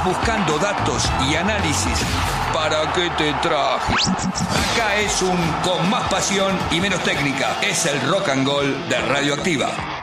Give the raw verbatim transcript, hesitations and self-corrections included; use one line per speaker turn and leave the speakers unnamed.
buscando datos y análisis. ¿Para qué te traje? Acá es un con más pasión y menos técnica. Es el rock and roll de Radioactiva.